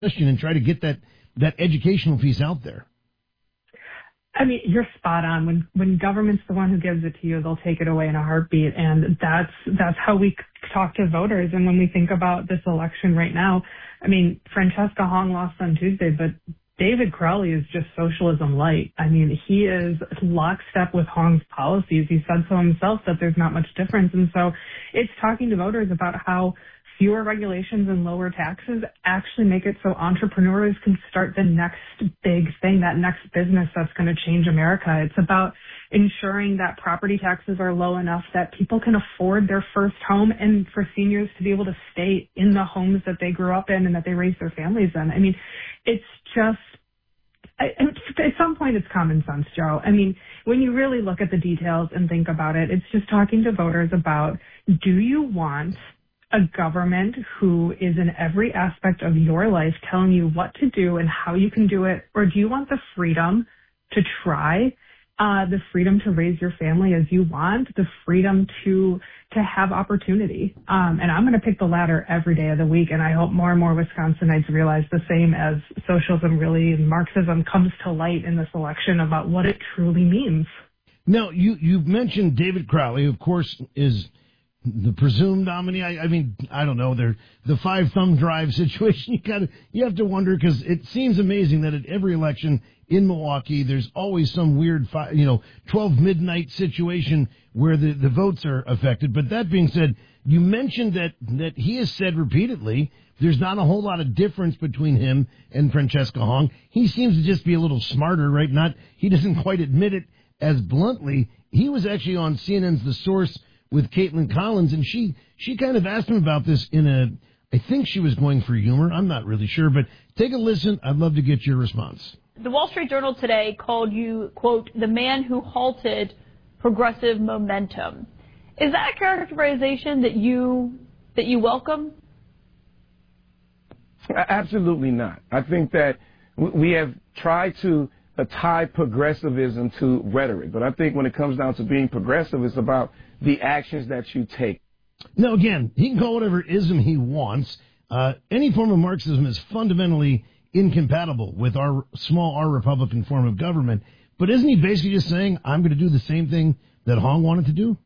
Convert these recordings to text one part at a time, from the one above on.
question and try to get that educational piece out there. I mean, you're spot on. When government's the one who gives it to you, they'll take it away in a heartbeat. And that's how we talk to voters. And when we think about this election right now, I mean, Francesca Hong lost on Tuesday, but David Crowley is just socialism light. I mean, he is lockstep with Hong's policies. He said so himself that there's not much difference. And so it's talking to voters about how fewer regulations and lower taxes actually make it so entrepreneurs can start the next big thing, that next business that's going to change America. It's about ensuring that property taxes are low enough that people can afford their first home and for seniors to be able to stay in the homes that they grew up in and that they raised their families in. I mean, it's just, at some point it's common sense, Joe. I mean, when you really look at the details and think about it, it's just talking to voters about, do you want a government who is in every aspect of your life telling you what to do and how you can do it? Or do you want the freedom to try, the freedom to raise your family as you want, the freedom to have opportunity? And I'm going to pick the latter every day of the week. And I hope more and more Wisconsinites realize the same as socialism really and Marxism comes to light in this election about what it truly means. Now, you mentioned David Crowley, of course, is the presumed nominee. I mean, I don't know. The 5 thumb drive situation. You have to wonder, because it seems amazing that at every election in Milwaukee, there's always some weird, 12 midnight situation where the votes are affected. But that being said, you mentioned that he has said repeatedly there's not a whole lot of difference between him and Francesca Hong. He seems to just be a little smarter, right? He doesn't quite admit it as bluntly. He was actually on CNN's The Source with Caitlin Collins, and she kind of asked him about this I think she was going for humor. I'm not really sure, but take a listen. I'd love to get your response. The Wall Street Journal today called you, quote, the man who halted progressive momentum. Is that a characterization that you welcome? Absolutely not. I think that we have tried to tie progressivism to rhetoric, but I think when it comes down to being progressive, it's about the actions that you take. Now, again, he can call whatever ism he wants. Any form of Marxism is fundamentally incompatible with our small R Republican form of government. But isn't he basically just saying, I'm going to do the same thing that Hong wanted to do?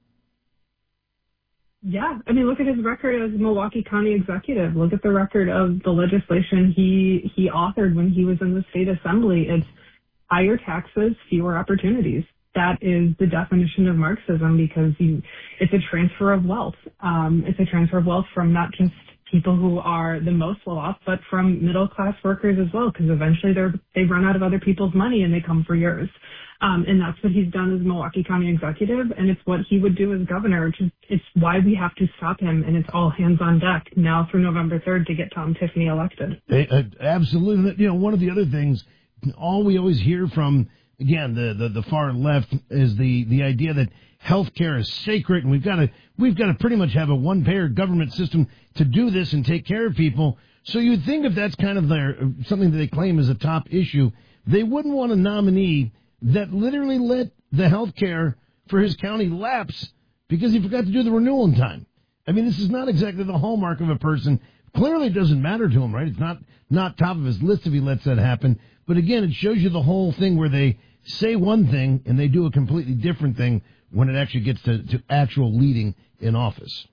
Yeah. I mean, look at his record as Milwaukee County executive. Look at the record of the legislation he authored when he was in the state assembly. It's higher taxes, fewer opportunities. That is the definition of Marxism, because it's a transfer of wealth. It's a transfer of wealth from not just people who are the most well off, but from middle class workers as well, because eventually they run out of other people's money and they come for yours. And that's what he's done as Milwaukee County executive, and it's what he would do as governor. It's why we have to stop him, and it's all hands on deck now through November 3rd to get Tom Tiffany elected. Absolutely. One of the other things, all we always hear from, again, the far left is the idea that healthcare is sacred, and we've got to pretty much have a one-payer government system to do this and take care of people. So you'd think if that's kind of something that they claim is a top issue, they wouldn't want a nominee that literally let the healthcare for his county lapse because he forgot to do the renewal in time. I mean, this is not exactly the hallmark of a person. Clearly, it doesn't matter to him, right? It's not top of his list if he lets that happen. But again, it shows you the whole thing where they say one thing and they do a completely different thing when it actually gets to actual leading in office.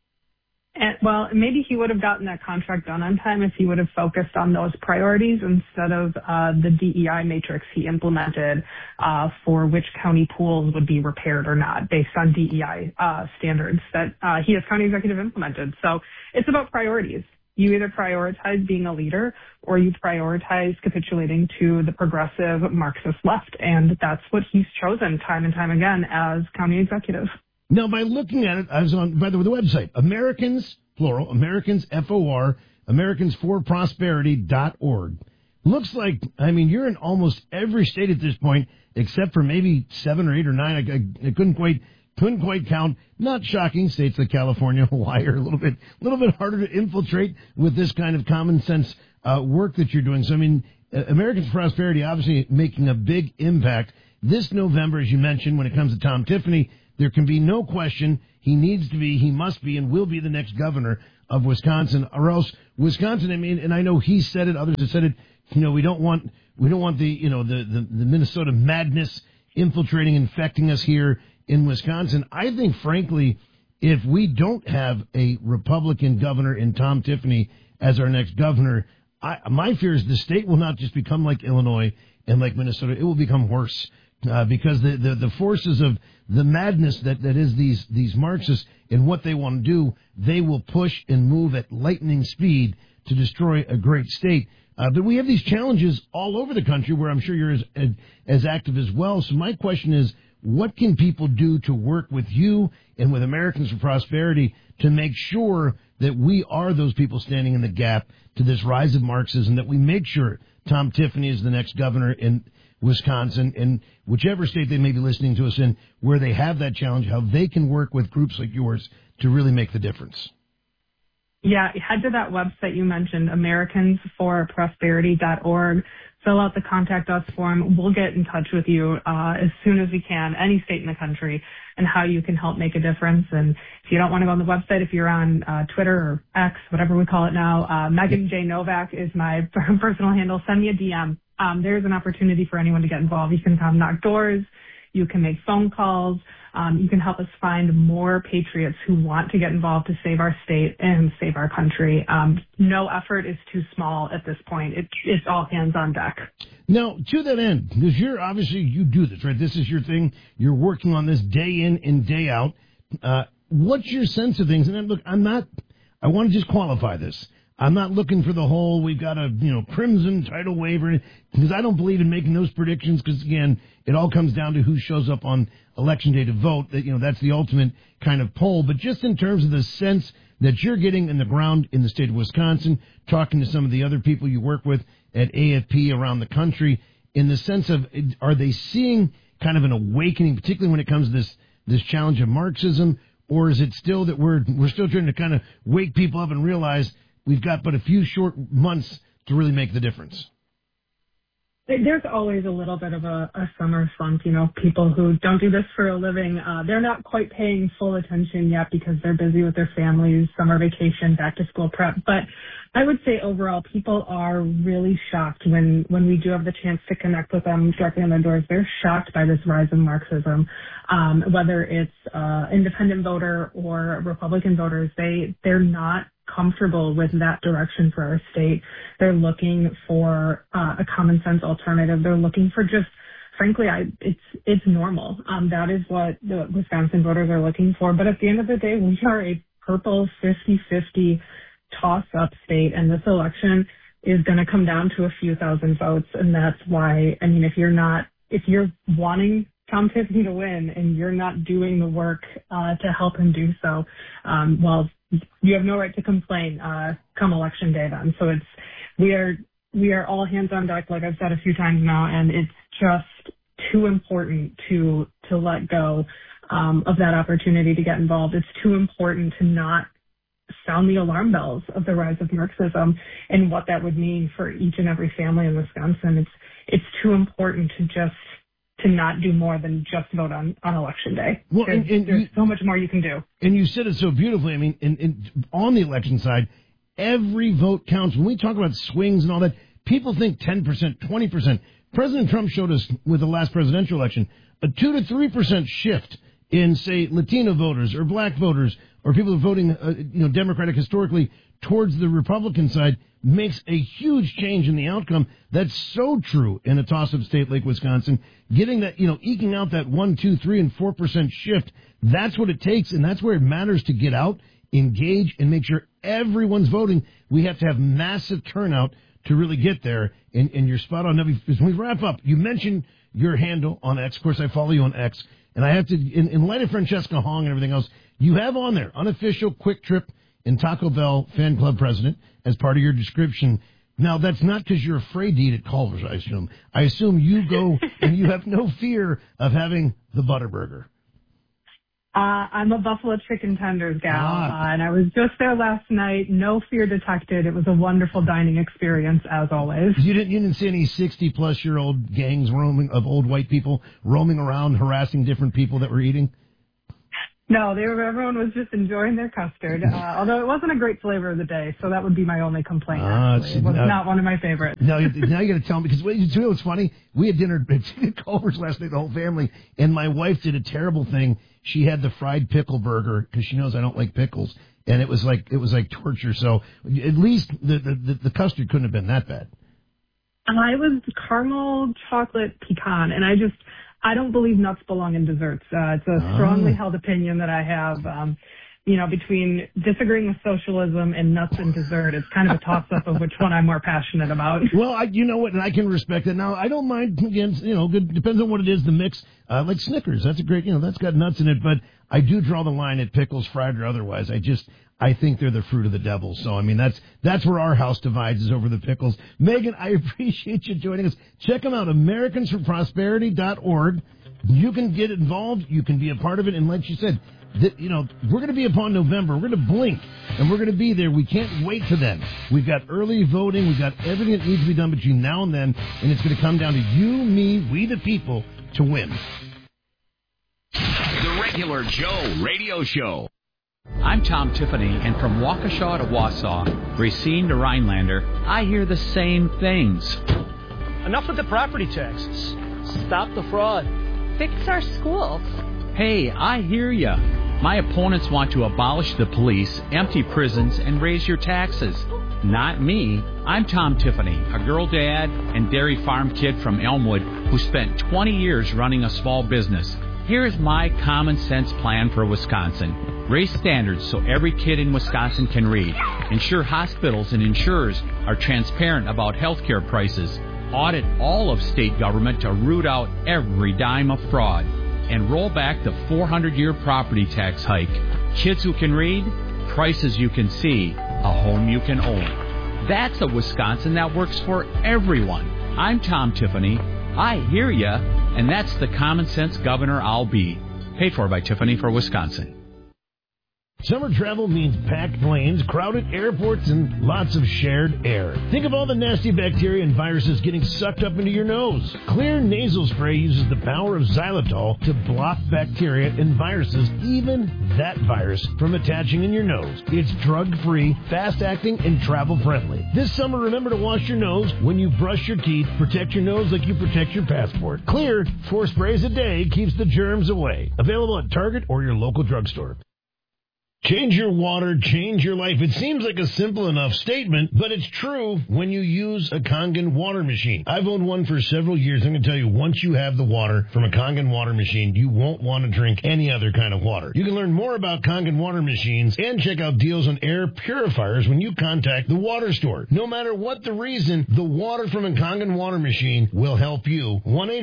Well, maybe he would have gotten that contract done on time if he would have focused on those priorities instead of the DEI matrix he implemented for which county pools would be repaired or not based on DEI standards that he as county executive implemented. So it's about priorities. You either prioritize being a leader or you prioritize capitulating to the progressive Marxist left. And that's what he's chosen time and time again as county executive. Now, by looking at it, I was on, by the way, the website, Americans, plural, Americans, F-O-R, AmericansForProsperity.org. Looks like, I mean, you're in almost every state at this point, except for maybe 7 or 8 or 9. I couldn't quite count. Not shocking. States like California, Hawaii are a little bit harder to infiltrate with this kind of common sense work that you're doing. So, I mean, Americans for Prosperity obviously making a big impact. This November, as you mentioned, when it comes to Tom Tiffany, there can be no question he must be, and will be the next governor of Wisconsin, or else Wisconsin, I mean, and I know he said it, others have said it, we don't want the, the Minnesota madness infiltrating, infecting us here in Wisconsin. I think, frankly, if we don't have a Republican governor in Tom Tiffany as our next governor, my fear is the state will not just become like Illinois and like Minnesota. It will become worse because the forces of the madness that is these Marxists and what they want to do, they will push and move at lightning speed to destroy a great state. But we have these challenges all over the country where I'm sure you're as active as well. So my question is, what can people do to work with you and with Americans for Prosperity to make sure that we are those people standing in the gap to this rise of Marxism, that we make sure Tom Tiffany is the next governor in Wisconsin and whichever state they may be listening to us in, where they have that challenge, how they can work with groups like yours to really make the difference? Yeah, head to that website you mentioned, AmericansForProsperity.org. Fill out the Contact Us form. We'll get in touch with you as soon as we can, any state in the country, and how you can help make a difference. And if you don't want to go on the website, if you're on Twitter or X, whatever we call it now, Megan J. Novak is my personal handle. Send me a DM. There's an opportunity for anyone to get involved. You can come knock doors. You can make phone calls. You can help us find more patriots who want to get involved to save our state and save our country. No effort is too small at this point. It's all hands on deck. Now, to that end, because you do this, right? This is your thing. You're working on this day in and day out. What's your sense of things? And then, look, I want to just qualify this. I'm not looking for the whole, we've got a, crimson tidal wave, because I don't believe in making those predictions, because, again, it all comes down to who shows up on Election Day to vote. That's the ultimate kind of poll. But just in terms of the sense that you're getting in the ground in the state of Wisconsin, talking to some of the other people you work with at AFP around the country, in the sense of, are they seeing kind of an awakening, particularly when it comes to this challenge of Marxism, or is it still that we're still trying to kind of wake people up and realize we've got but a few short months to really make the difference? There's always a little bit of a summer slump. People who don't do this for a living, they're not quite paying full attention yet because they're busy with their families, summer vacation, back to school prep. But I would say overall, people are really shocked when we do have the chance to connect with them directly on their doors. They're shocked by this rise of Marxism, whether it's independent voter or Republican voters. They're not comfortable with that direction for our state. They're looking for a common sense alternative. They're looking for just, frankly, it's normal. That is what the Wisconsin voters are looking for. But at the end of the day, we are a purple 50-50 toss-up state, and this election is going to come down to a few thousand votes. And that's why, if you're wanting Tom Tiffany to win and you're not doing the work to help him do so, you have no right to complain come election day then. So we are all hands on deck, like I've said a few times now, and it's just too important to let go of that opportunity to get involved. It's too important to not sound the alarm bells of the rise of Marxism and what that would mean for each and every family in Wisconsin. It's too important to not do more than just vote on election day. Well, there's so much more you can do. And you said it so beautifully. On the election side, every vote counts. When we talk about swings and all that, people think 10%, 20%. President Trump showed us with the last presidential election a 2 to 3% shift in, say, Latino voters or black voters or people who are voting, Democratic historically towards the Republican side makes a huge change in the outcome. That's so true in a toss-up state like Wisconsin. Getting that, eking out that 1, 2, 3, and 4% shift, that's what it takes, and that's where it matters to get out, engage, and make sure everyone's voting. We have to have massive turnout to really get there, and you're spot on. Now, as we wrap up, you mentioned your handle on X. Of course, I follow you on X, and I have to, in light of Francesca Hong and everything else, you have on there, unofficial Quick Trip and Taco Bell fan club president as part of your description. Now, that's not because you're afraid to eat at Culver's, I assume. I assume you go and you have no fear of having the Butterburger. I'm a buffalo chicken tenders gal, and I was just there last night. No fear detected. It was a wonderful dining experience, as always. You didn't see any 60-plus-year-old gangs of old white people roaming around harassing different people that were eating? No, everyone was just enjoying their custard, although it wasn't a great flavor of the day, so that would be my only complaint, actually. It was not one of my favorites. Now you got to tell me, because you know what's funny? We had dinner at Culver's last night, the whole family, and my wife did a terrible thing. She had the fried pickle burger, because she knows I don't like pickles, and it was like torture, so at least the custard couldn't have been that bad. I was caramel chocolate pecan, and I don't believe nuts belong in desserts. It's a strongly held opinion that I have. Between disagreeing with socialism and nuts and dessert, it's kind of a toss-up of which one I'm more passionate about. Well, you know what, and I can respect it. Now, I don't mind, again, good, depends on what it is, the mix. Like Snickers, that's a great, that's got nuts in it, but I do draw the line at pickles, fried or otherwise. I think they're the fruit of the devil. So, I mean, that's where our house divides, is over the pickles. Megan, I appreciate you joining us. Check them out, AmericansForProsperity.org. You can get involved. You can be a part of it. And like you said, we're going to be upon November. We're going to blink, and we're going to be there. We can't wait for then. We've got early voting. We've got everything that needs to be done between now and then, and it's going to come down to you, me, we the people, to win. The Regular Joe Radio Show. I'm Tom Tiffany, and from Waukesha to Wausau, Racine to Rhinelander, I hear the same things. Enough with the property taxes. Stop the fraud. Fix our schools. Hey, I hear ya. My opponents want to abolish the police, empty prisons, and raise your taxes. Not me. I'm Tom Tiffany, a girl dad and dairy farm kid from Elmwood who spent 20 years running a small business. Here's my common sense plan for Wisconsin. Raise standards so every kid in Wisconsin can read. Ensure hospitals and insurers are transparent about health care prices. Audit all of state government to root out every dime of fraud. And roll back the 400-year property tax hike. Kids who can read, prices you can see, a home you can own. That's a Wisconsin that works for everyone. I'm Tom Tiffany. I hear ya, and that's the common sense governor I'll be. Paid for by Tiffany for Wisconsin. Summer travel means packed planes, crowded airports, and lots of shared air. Think of all the nasty bacteria and viruses getting sucked up into your nose. Clear nasal spray uses the power of xylitol to block bacteria and viruses, even that virus, from attaching in your nose. It's drug-free, fast-acting, and travel-friendly. This summer, remember to wash your nose when you brush your teeth. Protect your nose like you protect your passport. Clear, 4 sprays a day keeps the germs away. Available at Target or your local drugstore. Change your water, change your life. It seems like a simple enough statement, but it's true when you use a Kangen water machine. I've owned one for several years. I'm going to tell you, once you have the water from a Kangen water machine, you won't want to drink any other kind of water. You can learn more about Kangen water machines and check out deals on air purifiers when you contact the water store. No matter what the reason, the water from a Kangen water machine will help you.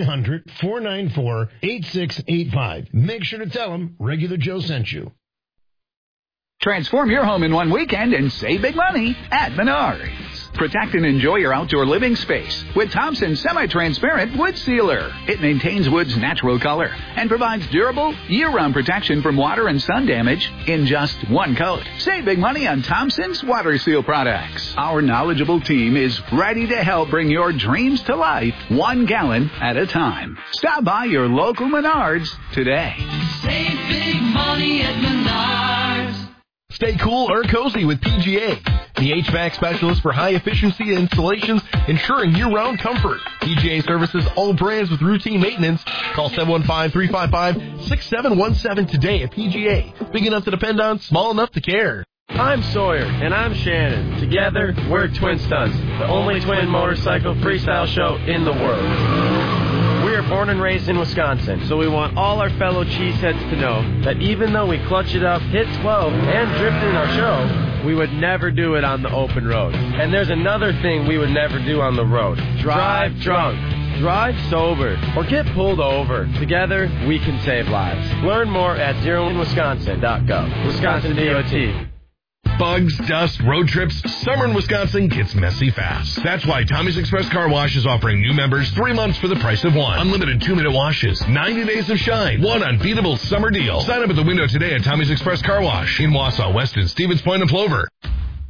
1-800-494-8685. Make sure to tell them Regular Joe sent you. Transform your home in one weekend and save big money at Menards. Protect and enjoy your outdoor living space with Thompson Semi-Transparent Wood Sealer. It maintains wood's natural color and provides durable, year-round protection from water and sun damage in just one coat. Save big money on Thompson's Water Seal products. Our knowledgeable team is ready to help bring your dreams to life 1 gallon at a time. Stop by your local Menards today. Save big money at Menards. Stay cool or cozy with PGA, the HVAC specialist for high-efficiency installations, ensuring year-round comfort. PGA services all brands with routine maintenance. Call 715-355-6717 today at PGA. Big enough to depend on, small enough to care. I'm Sawyer, and I'm Shannon. Together, we're Twin Stunts, the only twin motorcycle freestyle show in the world. We are born and raised in Wisconsin, so we want all our fellow cheeseheads to know that even though we clutch it up, hit 12, and drift in our show, we would never do it on the open road. And there's another thing we would never do on the road. Drive drunk. Drive sober. Or get pulled over. Together, we can save lives. Learn more at zeroinwisconsin.gov. Wisconsin DOT. Bugs, dust, road trips, summer in Wisconsin gets messy fast. That's why Tommy's Express Car Wash is offering new members 3 months for the price of one. Unlimited 2-minute washes, 90 days of shine, one unbeatable summer deal. Sign up at the window today at Tommy's Express Car Wash in Wausau, Weston, Stevens Point, and Plover.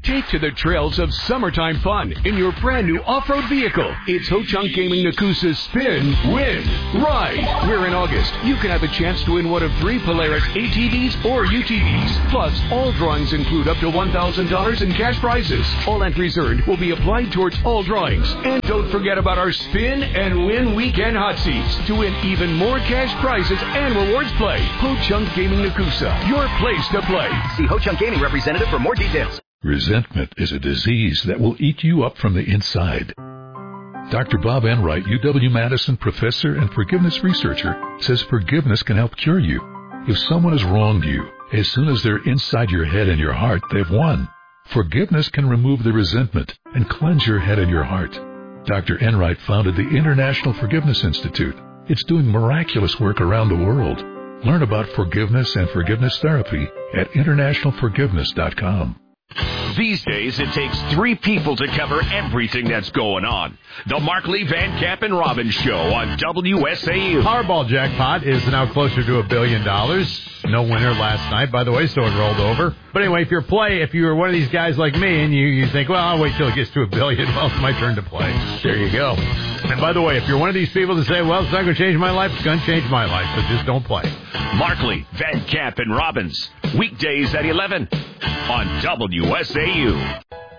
Take to the trails of summertime fun in your brand new off-road vehicle. It's Ho-Chunk Gaming Nakusa Spin, Win, Ride. Where in August, you can have a chance to win one of 3 Polaris ATVs or UTVs. Plus, all drawings include up to $1,000 in cash prizes. All entries earned will be applied towards all drawings. And don't forget about our Spin and Win Weekend Hot Seats to win even more cash prizes and rewards play. Ho-Chunk Gaming Nakusa, your place to play. See Ho-Chunk Gaming representative for more details. Resentment is a disease that will eat you up from the inside. Dr. Bob Enright, UW-Madison professor and forgiveness researcher, says forgiveness can help cure you. If someone has wronged you, as soon as they're inside your head and your heart, they've won. Forgiveness can remove the resentment and cleanse your head and your heart. Dr. Enright founded the International Forgiveness Institute. It's doing miraculous work around the world. Learn about forgiveness and forgiveness therapy at internationalforgiveness.com. These days, it takes 3 people to cover everything that's going on. The Markley, Van Camp, and Robbins Show on WSAU. Powerball jackpot is now closer to $1 billion. No winner last night, by the way, so it rolled over. But anyway, if you're one of these guys like me and you think, well, I'll wait till it gets to $1 billion, well, it's my turn to play. There you go. And by the way, if you're one of these people that say, well, it's not going to change my life, it's going to change my life, so just don't play. Markley, Van Camp, and Robbins. Weekdays at 11 on WSAU.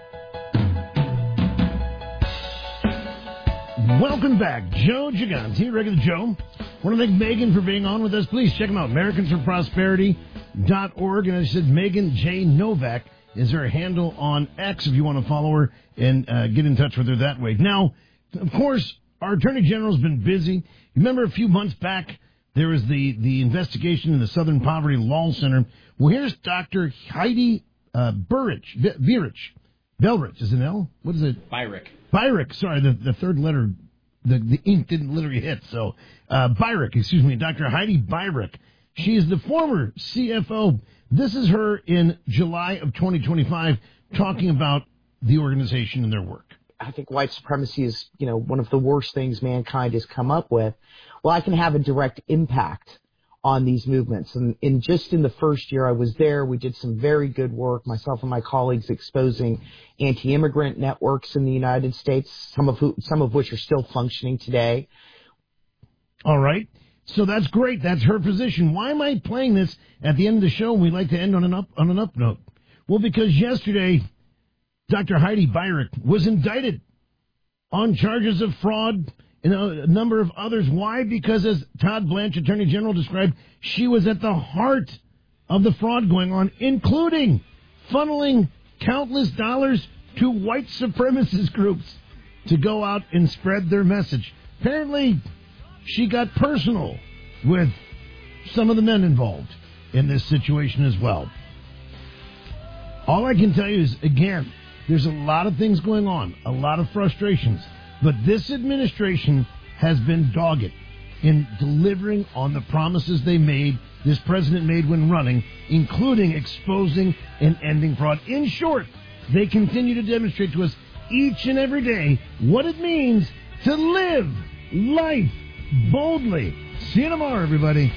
Welcome back. Joe Gigante, Regular Joe. I want to thank Megan for being on with us. Please check them out, AmericansForProsperity.org. And as I said, Megan J. Novak is her handle on X if you want to follow her and get in touch with her that way. Now, of course, our Attorney General's been busy. Remember a few months back, there was the investigation in the Southern Poverty Law Center. Well, here's Dr. Heidi Belrich. Is it an L? What is it? Byrick. Sorry, the third letter, the ink didn't literally hit. So, Byrick, Dr. Heidi Byrick. She is the former CFO. This is her in July of 2025 talking about the organization and their work. I think white supremacy is, one of the worst things mankind has come up with. Well, I can have a direct impact on these movements. And in the first year I was there, we did some very good work, myself and my colleagues, exposing anti-immigrant networks in the United States, some of which are still functioning today. All right. So that's great. That's her position. Why am I playing this at the end of the show? We like to end on an up note. Well, because yesterday, Dr. Heidi Byrick was indicted on charges of fraud and a number of others. Why? Because as Todd Blanche, Attorney General, described, she was at the heart of the fraud going on, including funneling countless dollars to white supremacist groups to go out and spread their message. Apparently, she got personal with some of the men involved in this situation as well. All I can tell you is, again, there's a lot of things going on, a lot of frustrations. But this administration has been dogged in delivering on the promises this president made when running, including exposing and ending fraud. In short, they continue to demonstrate to us each and every day what it means to live life boldly. See you tomorrow, everybody.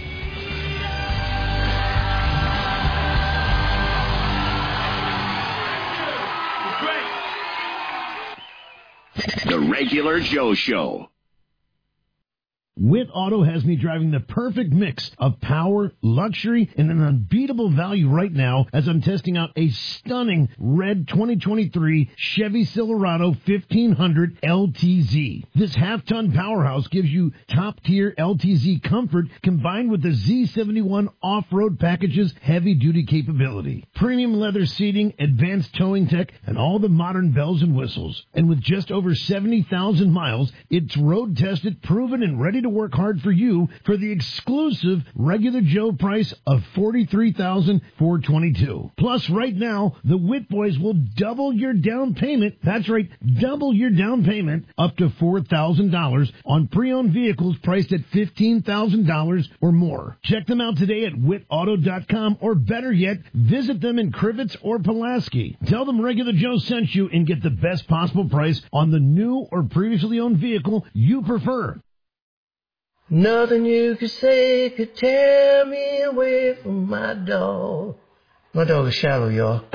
The Regular Joe Show. Witt Auto has me driving the perfect mix of power, luxury, and an unbeatable value right now as I'm testing out a stunning red 2023 Chevy Silverado 1500 LTZ. This half-ton powerhouse gives you top-tier LTZ comfort combined with the Z71 off-road package's heavy-duty capability. Premium leather seating, advanced towing tech, and all the modern bells and whistles. And with just over 70,000 miles, it's road-tested, proven, and ready to work hard for you for the exclusive Regular Joe price of $43,422. Plus, right now, the Witt Boys will double your down payment. That's right, double your down payment up to $4,000 on pre-owned vehicles priced at $15,000 or more. Check them out today at wittauto.com, or better yet, visit them in Crivets or Pulaski. Tell them Regular Joe sent you and get the best possible price on the new or previously owned vehicle you prefer. Nothing you could say could tear me away from my dog. My dog is Shallow, y'all.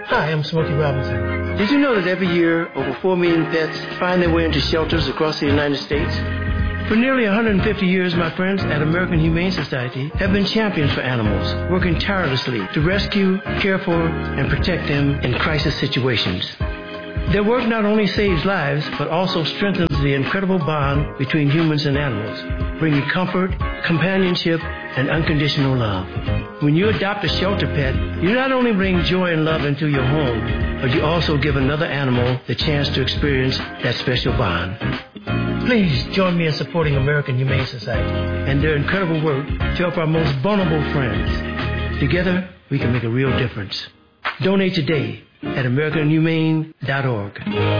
Hi, I'm Smokey Robinson. Did you know that every year over 4 million pets find their way into shelters across the United States? For nearly 150 years, my friends at American Humane Society have been champions for animals, working tirelessly to rescue, care for, and protect them in crisis situations. Their work not only saves lives, but also strengthens the incredible bond between humans and animals, bringing comfort, companionship, and unconditional love. When you adopt a shelter pet, you not only bring joy and love into your home, but you also give another animal the chance to experience that special bond. Please join me in supporting American Humane Society and their incredible work to help our most vulnerable friends. Together, we can make a real difference. Donate today at AmericanHumane.org.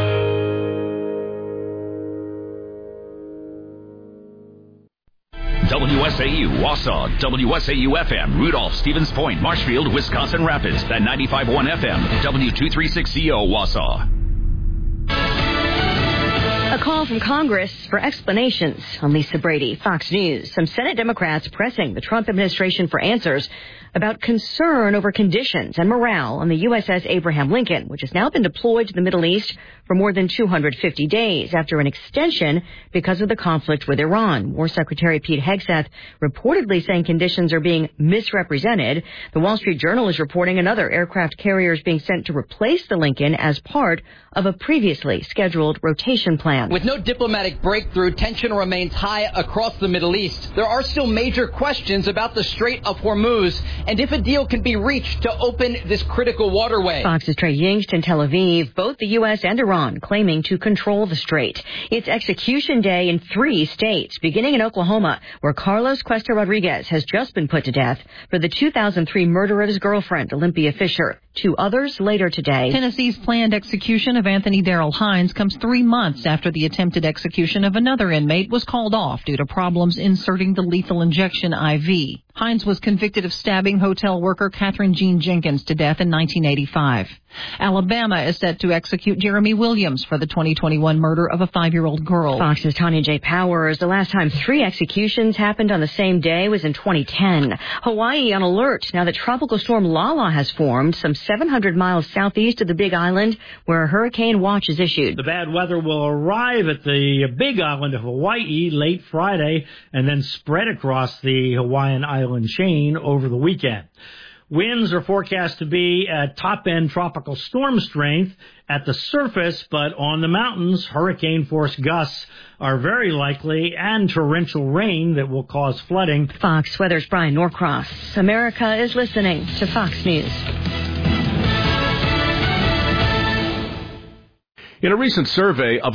WSAU, Wausau, WSAU-FM, Rudolph, Stevens Point, Marshfield, Wisconsin Rapids, and 95.1 FM, W236CO, Wausau. A call from Congress for explanations. I'm Lisa Brady, Fox News. Some Senate Democrats pressing the Trump administration for answers about concern over conditions and morale on the USS Abraham Lincoln, which has now been deployed to the Middle East for more than 250 days after an extension because of the conflict with Iran. War Secretary Pete Hegseth reportedly saying conditions are being misrepresented. The Wall Street Journal is reporting another aircraft carrier is being sent to replace the Lincoln as part of a previously scheduled rotation plan. With no diplomatic breakthrough, tension remains high across the Middle East. There are still major questions about the Strait of Hormuz and if a deal can be reached to open this critical waterway. Fox's Trey Yingst in Tel Aviv, both the U.S. and Iran claiming to control the strait. It's execution day in 3 states, beginning in Oklahoma, where Carlos Cuesta Rodriguez has just been put to death for the 2003 murder of his girlfriend, Olympia Fisher. 2 others later today. Tennessee's planned execution of Anthony Darrell Hines comes 3 months after the attempted execution of another inmate was called off due to problems inserting the lethal injection IV. Hines was convicted of stabbing hotel worker Catherine Jean Jenkins to death in 1985. Alabama is set to execute Jeremy Williams for the 2021 murder of a 5-year-old girl. Fox's Tanya J. Powers. The last time 3 executions happened on the same day was in 2010. Hawaii on alert now that Tropical Storm Lala has formed some 700 miles southeast of the Big Island, where a hurricane watch is issued. The bad weather will arrive at the Big Island of Hawaii late Friday and then spread across the Hawaiian island chain over the weekend. Winds are forecast to be at top-end tropical storm strength at the surface, but on the mountains, hurricane-force gusts are very likely and torrential rain that will cause flooding. Fox Weather's Brian Norcross. America is listening to Fox News. In a recent survey of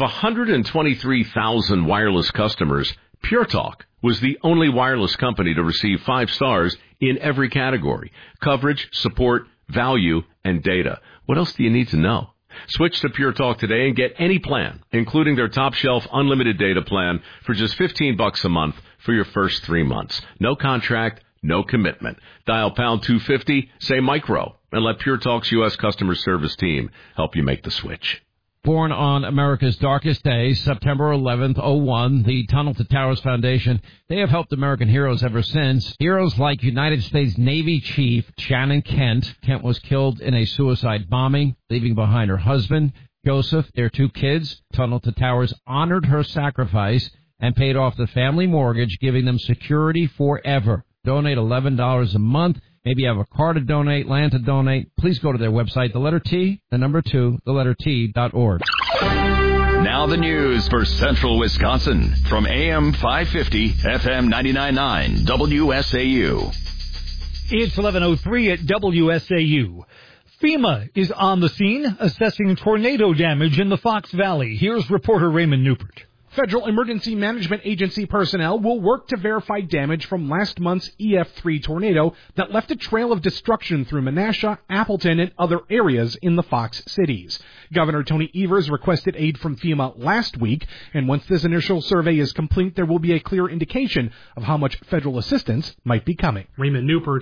123,000 wireless customers, Pure Talk was the only wireless company to receive 5 stars in every category: coverage, support, value, and data. What else do you need to know? Switch to Pure Talk today and get any plan, including their top shelf unlimited data plan, for just $15 a month for your first 3 months. No contract, no commitment. Dial pound 250, say micro, and let Pure Talk's U.S. customer service team help you make the switch. Born on America's darkest day, September 11th, 01, the Tunnel to Towers Foundation, they have helped American heroes ever since. Heroes like United States Navy Chief Shannon Kent. Kent was killed in a suicide bombing, leaving behind her husband, Joseph, their 2 kids. Tunnel to Towers honored her sacrifice and paid off the family mortgage, giving them security forever. Donate $11 a month. Maybe you have a car to donate, land to donate. Please go to their website, the letter T, the number 2, the letter T.org. Now the news for Central Wisconsin from AM 550, FM 99.9, WSAU. It's 11:03 at WSAU. FEMA is on the scene assessing tornado damage in the Fox Valley. Here's reporter Raymond Newport. Federal Emergency Management Agency personnel will work to verify damage from last month's EF3 tornado that left a trail of destruction through Menasha, Appleton, and other areas in the Fox cities. Governor Tony Evers requested aid from FEMA last week, and once this initial survey is complete, there will be a clear indication of how much federal assistance might be coming. Raymond Newport,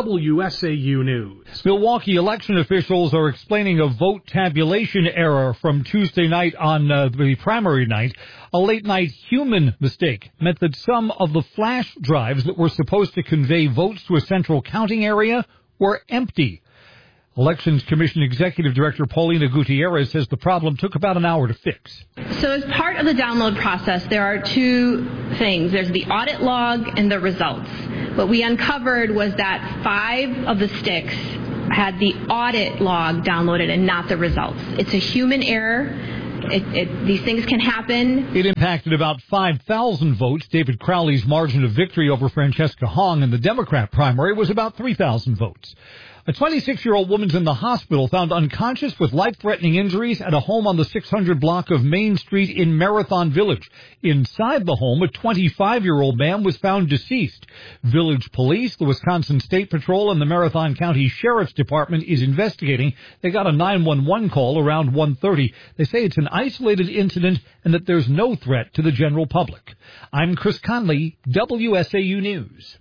WSAU News. Milwaukee election officials are explaining a vote tabulation error from Tuesday night on the primary night. A late-night human mistake meant that some of the flash drives that were supposed to convey votes to a central counting area were empty. Elections Commission Executive Director Paulina Gutierrez says the problem took about an hour to fix. So as part of the download process, there are two things. There's the audit log and the results. What we uncovered was that 5 of the sticks had the audit log downloaded and not the results. It's a human error. These things can happen. It impacted about 5,000 votes. David Crowley's margin of victory over Francesca Hong in the Democrat primary was about 3,000 votes. A 26-year-old woman's in the hospital, found unconscious with life-threatening injuries at a home on the 600 block of Main Street in Marathon Village. Inside the home, a 25-year-old man was found deceased. Village police, the Wisconsin State Patrol, and the Marathon County Sheriff's Department is investigating. They got a 911 call around 1:30. They say it's an isolated incident and that there's no threat to the general public. I'm Chris Conley, WSAU News.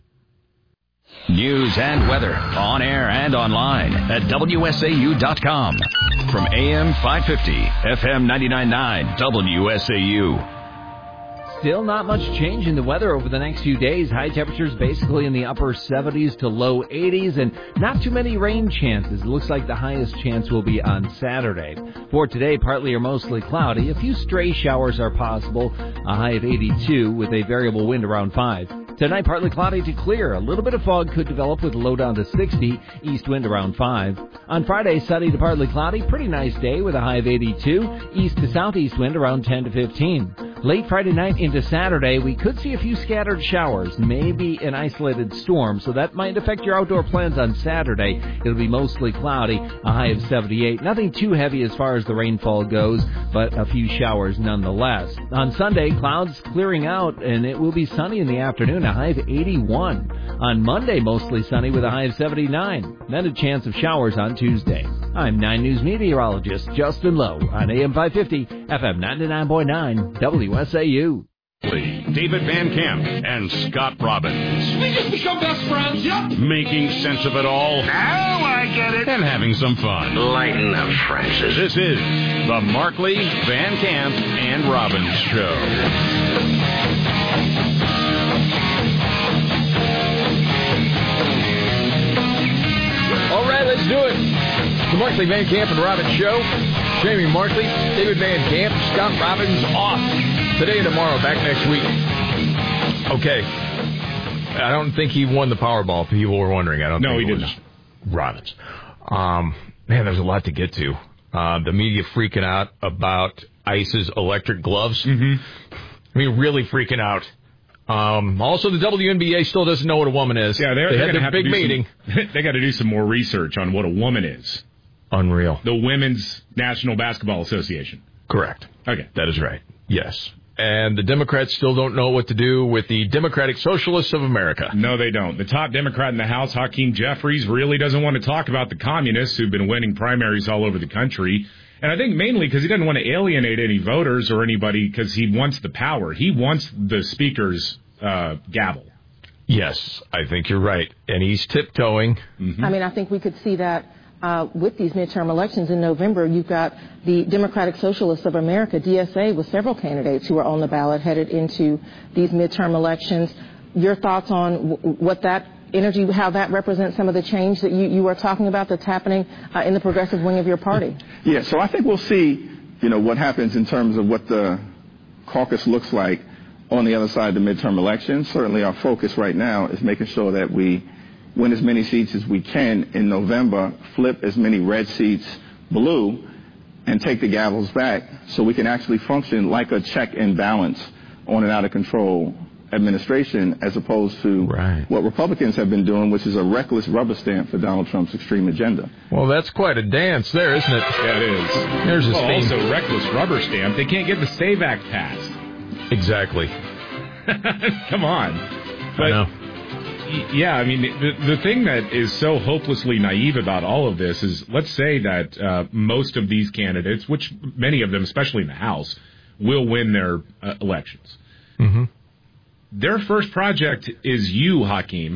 News and weather on air and online at WSAU.com. From AM 550, FM 99.9, WSAU. Still not much change in the weather over the next few days. High temperatures basically in the upper 70s to low 80s and not too many rain chances. It looks like the highest chance will be on Saturday. For today, partly or mostly cloudy. A few stray showers are possible. A high of 82 with a variable wind around 5. Tonight, partly cloudy to clear. A little bit of fog could develop with a low down to 60. East wind around 5. On Friday, sunny to partly cloudy. Pretty nice day with a high of 82. East to southeast wind around 10 to 15. Late Friday night into Saturday, we could see a few scattered showers, maybe an isolated storm, so that might affect your outdoor plans on Saturday. It'll be mostly cloudy, a high of 78. Nothing too heavy as far as the rainfall goes, but a few showers nonetheless. On Sunday, clouds clearing out, and it will be sunny in the afternoon, a high of 81. On Monday, mostly sunny with a high of 79. Then a chance of showers on Tuesday. I'm 9 News meteorologist Justin Lowe on AM 550, FM 99.9, WSAU. David Van Camp and Scott Robbins. We just become best friends, yep. Making sense of it all. Now I get it. And having some fun. Lighten up, Francis. This is the Markley, Van Camp, and Robbins Show. All right, let's do it. The Markley, Van Camp, and Robbins Show. Jamie Markley, David Van Camp, Scott Robbins off today and tomorrow, back next week. Okay. I don't think he won the Powerball. People were wondering. No, he didn't. Robbins. Man, there's a lot to get to. The media freaking out about ICE's electric gloves. Mm-hmm. I mean, really freaking out. Also, the WNBA still doesn't know what a woman is. Yeah, they had their big meeting. They got to do some more research on what a woman is. Unreal. The Women's National Basketball Association. Correct. Okay. That is right. Yes. And the Democrats still don't know what to do with the Democratic Socialists of America. No, they don't. The top Democrat in the House, Hakeem Jeffries, really doesn't want to talk about the communists who've been winning primaries all over the country. And I think mainly because he doesn't want to alienate any voters or anybody because he wants the power. He wants the speaker's gavel. Yes, I think you're right. And he's tiptoeing. Mm-hmm. I mean, I think we could see that with these midterm elections in November. You've got the Democratic Socialists of America, DSA, with several candidates who are on the ballot headed into these midterm elections. Your thoughts on what that energy, how that represents some of the change that you are talking about that's happening in the progressive wing of your party? Yeah, so I think we'll see, what happens in terms of what the caucus looks like on the other side of the midterm elections. Certainly our focus right now is making sure that we win as many seats as we can in November, flip as many red seats blue, and take the gavels back so we can actually function like a check and balance on an out-of-control administration as opposed to what Republicans have been doing, which is a reckless rubber stamp for Donald Trump's extreme agenda. Well, that's quite a dance there, isn't it? Yeah, it is. There's a theme. Also, reckless rubber stamp. They can't get the SAVE Act passed. Exactly. Come on. But, I know. Yeah, I mean, the thing that is so hopelessly naive about all of this is, let's say that most of these candidates, which many of them, especially in the House, will win their elections. Mm-hmm. Their first project is you, Hakeem.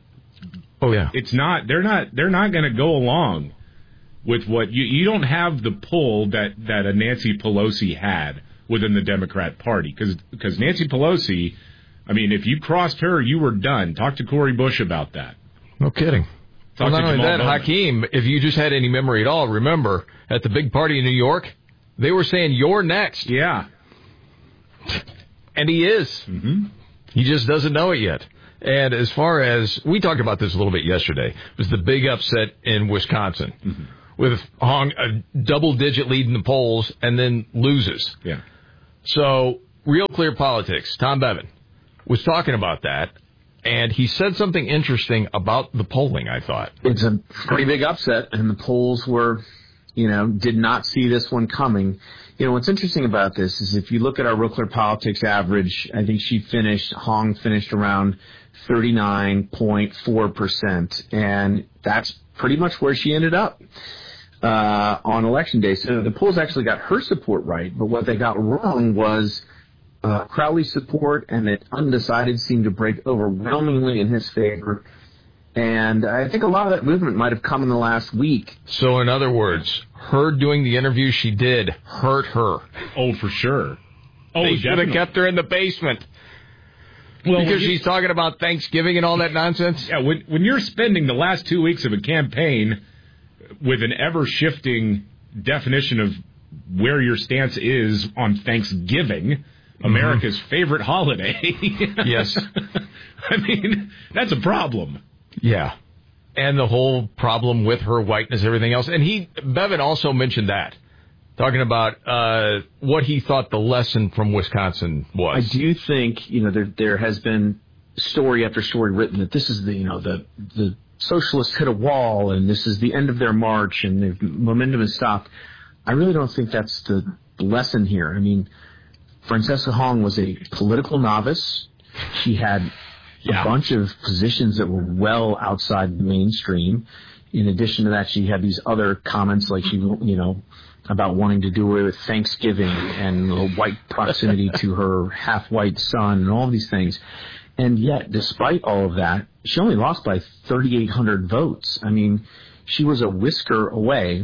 Oh yeah. It's not. They're not going to go along with what you don't have the pull that a Nancy Pelosi had within the Democrat Party because Nancy Pelosi, I mean, if you crossed her, you were done. Talk to Cori Bush about that. No kidding. Well, not only that, Hakeem, if you just had any memory at all, remember, at the big party in New York, they were saying, you're next. Yeah. And he is. Mm-hmm. He just doesn't know it yet. And as far as, we talked about this a little bit yesterday, it was the big upset in Wisconsin with Hong a double-digit lead in the polls and then loses. Yeah. So, Real Clear Politics, Tom Bevan, was talking about that. And he said something interesting about the polling, I thought. It's a pretty big upset, and the polls were, did not see this one coming. What's interesting about this is if you look at our Real Clear Politics average, I think Hong finished around 39.4%, and that's pretty much where she ended up on Election Day. So the polls actually got her support right, but what they got wrong was Crowley's support, and that undecided seemed to break overwhelmingly in his favor. And I think a lot of that movement might have come in the last week. So, in other words, her doing the interview she did hurt her. Oh, for sure. Oh, they should have kept her in the basement. Well, because she's talking about Thanksgiving and all that nonsense? Yeah, when you're spending the last 2 weeks of a campaign with an ever-shifting definition of where your stance is on Thanksgiving, America's favorite holiday. Yes. I mean, that's a problem. Yeah. And the whole problem with her whiteness, everything else. And Bevan also mentioned that, talking about what he thought the lesson from Wisconsin was. I do think, there has been story after story written that this is the socialists hit a wall and this is the end of their march and the momentum has stopped. I really don't think that's the lesson here. I mean, Francesca Hong was a political novice. She had a bunch of positions that were well outside the mainstream. In addition to that, she had these other comments like about wanting to do away with Thanksgiving and the white proximity to her half-white son and all these things. And yet, despite all of that, she only lost by 3,800 votes. I mean, she was a whisker away,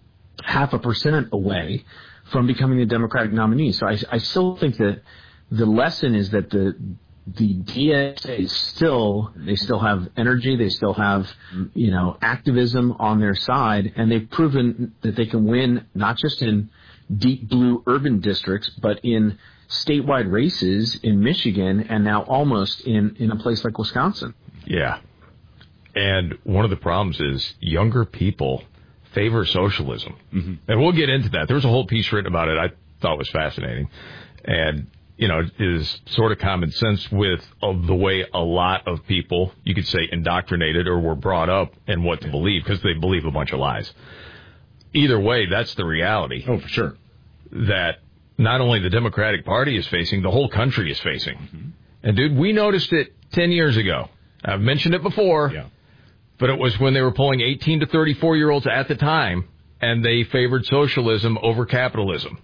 0.5% away from becoming the Democratic nominee. So I still think that the lesson is that the DSA they still have energy, they still have, activism on their side, and they've proven that they can win not just in deep blue urban districts, but in statewide races in Michigan and now almost in a place like Wisconsin. Yeah. And one of the problems is younger people favor socialism. Mm-hmm. And we'll get into that. There was a whole piece written about it I thought was fascinating. And, is sort of common sense with the way a lot of people, you could say, indoctrinated or were brought up in what to believe because they believe a bunch of lies. Either way, that's the reality. Oh, for sure. That not only the Democratic Party is facing, the whole country is facing. Mm-hmm. And, dude, we noticed it 10 years ago. I've mentioned it before. Yeah. But it was when they were polling 18 to 34-year-olds at the time, and they favored socialism over capitalism.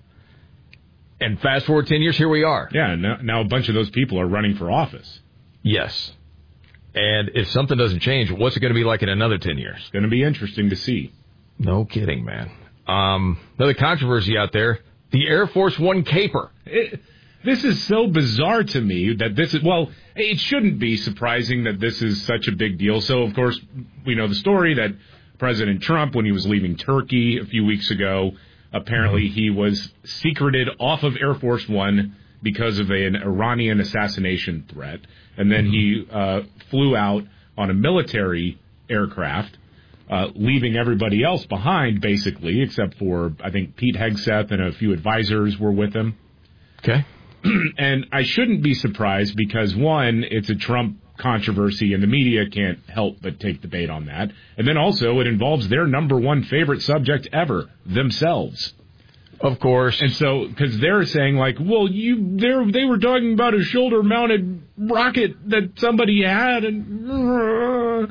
And fast forward 10 years, here we are. Yeah, now a bunch of those people are running for office. Yes. And if something doesn't change, what's it going to be like in another 10 years? It's going to be interesting to see. No kidding, man. Another controversy out there, the Air Force One caper. This is so bizarre to me that it shouldn't be surprising that this is such a big deal. So, of course, we know the story that President Trump, when he was leaving Turkey a few weeks ago, apparently he was secreted off of Air Force One because of an Iranian assassination threat. And then he flew out on a military aircraft, leaving everybody else behind, basically, except for, I think, Pete Hegseth and a few advisors were with him. Okay. And I shouldn't be surprised because, one, it's a Trump controversy and the media can't help but take the bait on that. And then also it involves their number one favorite subject ever, themselves. Of course. And so, because they're saying like, well, they were talking about a shoulder-mounted rocket that somebody had, and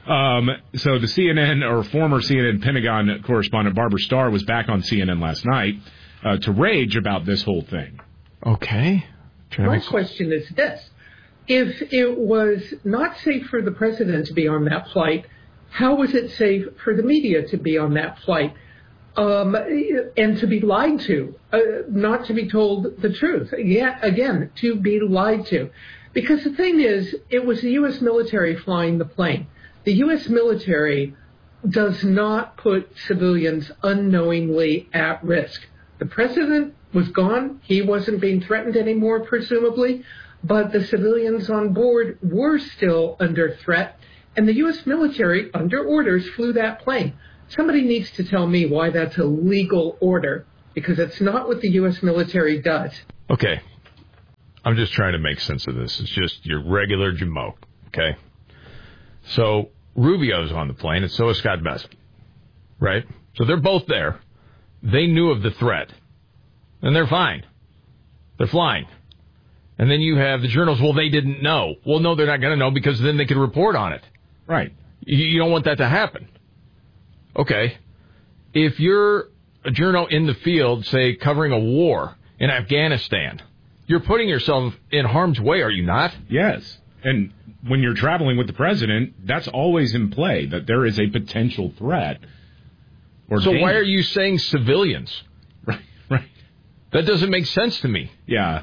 so the CNN or former CNN Pentagon correspondent Barbara Starr was back on CNN last night to rage about this whole thing. Okay. My question is this. If it was not safe for the president to be on that flight, how was it safe for the media to be on that flight and to be lied to, not to be told the truth? Again, to be lied to. Because the thing is, it was the U.S. military flying the plane. The U.S. military does not put civilians unknowingly at risk. The president was gone. He wasn't being threatened anymore, presumably, but the civilians on board were still under threat, and the U.S. military, under orders, flew that plane. Somebody needs to tell me why that's a legal order, because it's not what the U.S. military does. Okay. I'm just trying to make sense of this. It's just your regular Jamoke, okay? So Rubio's on the plane, and so is Scott Bessent, right? So they're both there. They knew of the threat, and they're fine. They're flying. And then you have the journals, well, they didn't know. Well, no, they're not going to know because then they could report on it. Right. You don't want that to happen. Okay. If you're a journal in the field, say, covering a war in Afghanistan, you're putting yourself in harm's way, are you not? Yes. And when you're traveling with the president, that's always in play, that there is a potential threat. Or so danger. Why are you saying civilians? Right. That doesn't make sense to me. Yeah.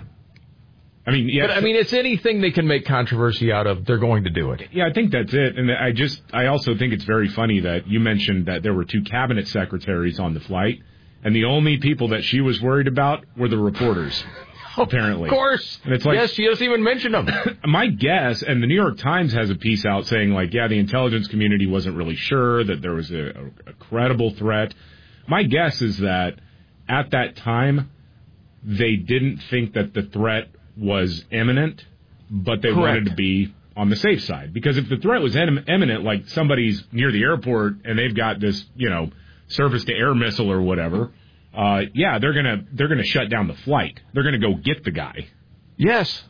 I mean, yeah. But, it's anything they can make controversy out of, they're going to do it. Yeah, I think that's it. And I also think it's very funny that you mentioned that there were 2 cabinet secretaries on the flight, and the only people that she was worried about were the reporters, apparently. Of course. And it's like, yes, she doesn't even mention them. My guess, and the New York Times has a piece out saying, like, yeah, the intelligence community wasn't really sure that there was a credible threat. My guess is that at that time, they didn't think that the threat was imminent, but they wanted to be on the safe side. Because if the threat was imminent, like somebody's near the airport and they've got this, surface-to-air missile or whatever, they're gonna shut down the flight. They're gonna go get the guy. Yes,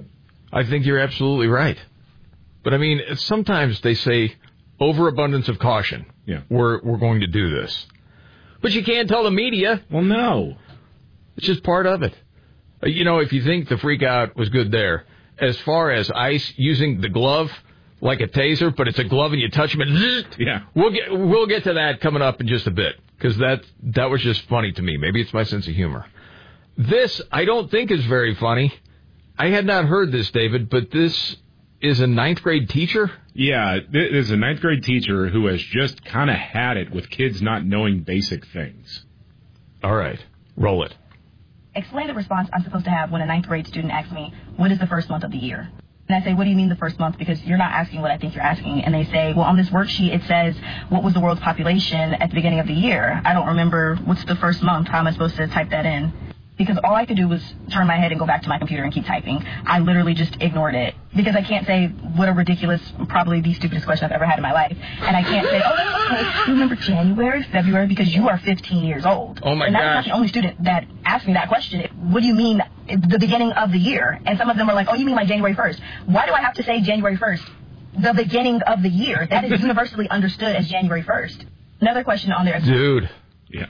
I think you're absolutely right. But sometimes they say overabundance of caution. Yeah, we're going to do this, but you can't tell the media. Well, no, it's just part of it. If you think the freak out was good there, as far as ICE using the glove like a taser, but it's a glove and you touch them and zzz, yeah, we'll get to that coming up in just a bit because that was just funny to me. Maybe it's my sense of humor. This I don't think is very funny. I had not heard this, David, but this is a 9th grade teacher. Yeah, it is a 9th grade teacher who has just kind of had it with kids not knowing basic things. All right, roll it. Explain the response I'm supposed to have when a 9th grade student asks me, what is the first month of the year? And I say, what do you mean the first month? Because you're not asking what I think you're asking. And they say, well, on this worksheet, it says, what was the world's population at the beginning of the year? I don't remember what's the first month. How am I supposed to type that in? Because all I could do was turn my head and go back to my computer and keep typing. I literally just ignored it. Because I can't say, what a ridiculous, probably the stupidest question I've ever had in my life. And I can't say, oh, you remember January, February, because you are 15 years old. Oh, my gosh. And that's not gosh. the only student that asked me that question. What do you mean the beginning of the year? And some of them are like, oh, you mean like January 1st. Why do I have to say January 1st? The beginning of the year. That is universally understood as January 1st. Another question on there. Dude. Yeah.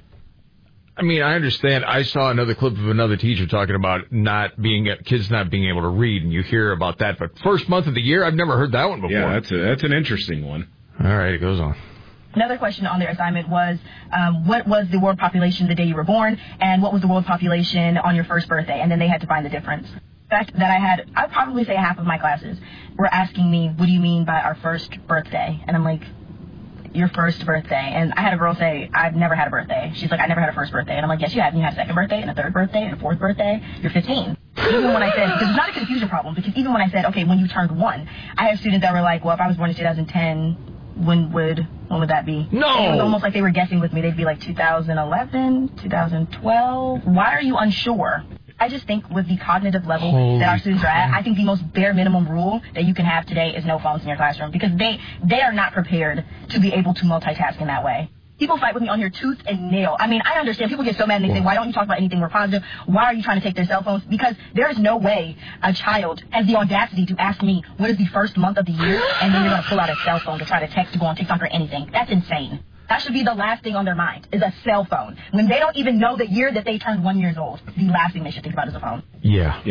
I understand. I saw another clip of another teacher talking about kids not being able to read, and you hear about that. But first month of the year, I've never heard that one before. Yeah, that's an interesting one. All right, it goes on. Another question on their assignment was, what was the world population the day you were born, and what was the world population on your first birthday? And then they had to find the difference. The fact that I'd probably say half of my classes were asking me, what do you mean by our first birthday? And I'm like, your first birthday. And I had a girl say, I've never had a birthday. She's like, I never had a first birthday. And I'm like, yes, you have. You had a second birthday and a third birthday and a fourth birthday. You're 15. Even when I said, because it's not a confusion problem, because even when I said, okay, when you turned 1, I have students that were like, well, if I was born in 2010, when would that be? No. And it was almost like they were guessing with me. They'd be like 2011, 2012. Why are you unsure? I just think with the cognitive level that our students are at, I think the most bare minimum rule that you can have today is no phones in your classroom, because they are not prepared to be able to multitask in that way. People fight with me on your tooth and nail. I understand. People get so mad and they say, why don't you talk about anything more positive? Why are you trying to take their cell phones? Because there is no way a child has the audacity to ask me, what is the first month of the year? And then you're going to pull out a cell phone to try to text, to go on TikTok or anything. That's insane. That should be the last thing on their mind, is a cell phone. When they don't even know the year that they turned 1 year old, the last thing they should think about is a phone. Yeah.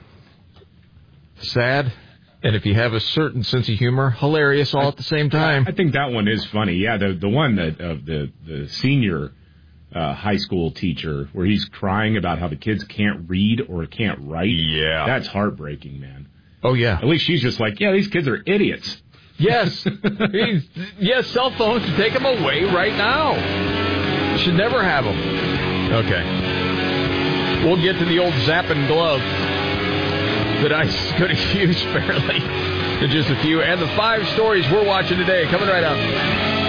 Sad. And if you have a certain sense of humor, hilarious all at the same time. I think that one is funny. Yeah, the one that of the senior high school teacher where he's crying about how the kids can't read or can't write. Yeah. That's heartbreaking, man. Oh, yeah. At least she's just like, yeah, these kids are idiots. Yes. Yes, cell phones, take them away right now. Should never have them. Okay. We'll get to the old zapping glove that I could have used fairly in just a few. And the 5 stories we're watching today coming right up.